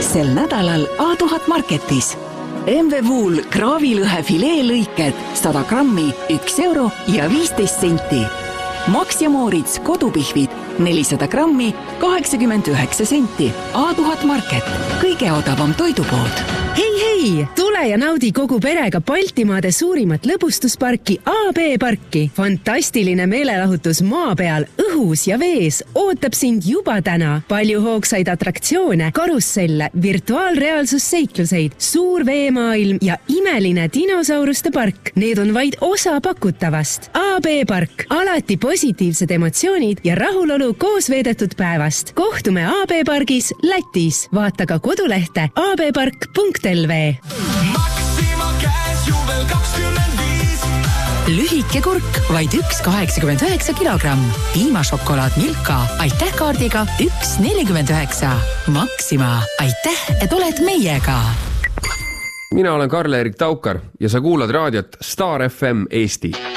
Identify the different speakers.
Speaker 1: sel nädalal A1000 Marketis. MV Wool kraavilõhe fileelõiked 100 grammi 1 euro ja 15 senti. Max ja Moritz kodupihvid 400 grammi 89 senti. A1000 Market, kõige odavam toidupood.
Speaker 2: Hei, tule ja naudi kogu perega Baltimaade suurimat lõbustusparki AB Parki. Fantastiline meelelahutus maa peal, õhus ja vees ootab sind juba täna. Palju hoogsaid atraktsioone, karusselle, virtuaalreaalsusseikluseid, suur veemaailm ja imeline dinosauruste park. Need on vaid osa pakutavast. AB Park, alati positiivsed emotsioonid ja rahulolu koos veedetud päevast. Kohtume AB Pargis Lätis. Vaata ka kodulehte abpark.lv.
Speaker 3: Maxima käes juubel 25.
Speaker 1: Lühike kurk vaid 1,89 kilogramm. Piimašokolaad Milka aitäh kaardiga 1,49. Maxima, aitäh, et oled meiega.
Speaker 4: Mina olen Karl-Erik Taukar ja sa kuulad raadiot Star FM Eesti.